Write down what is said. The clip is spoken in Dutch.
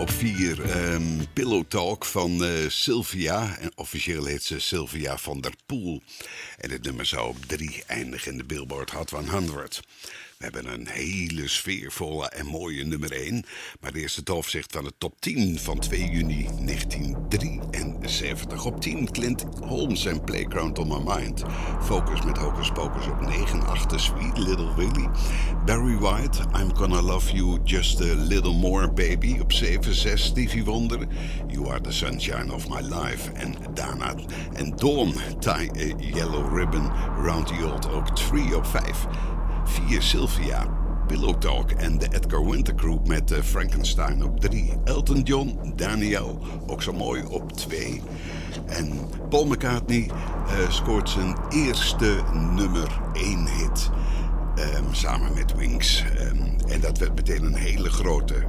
op 4 Pillow Talk van Sylvia. En officieel heet ze Sylvia van der Poel. En het nummer zou op 3 eindigen in de Billboard Hot 100. We hebben een hele sfeervolle en mooie nummer 1. Maar eerst het overzicht van de top 10 van 2 juni 1973. Op 10 Clint Holmes en Playground on My Mind. Focus met Hocus Pocus op 9. 8 Sweet Little Willie. Barry White, I'm Gonna Love You Just a Little More Baby op 7. 6 Stevie Wonder, You Are the Sunshine of My Life. En Dana en Dawn, Tie a Yellow Ribbon Round the Old Oak Tree op 5. 4 Sylvia, Pillow Talk en de Edgar Winter Group met Frankenstein op 3. Elton John, Daniel, ook zo mooi op 2. En Paul McCartney scoort zijn eerste nummer 1 hit samen met Wings. En dat werd meteen een hele grote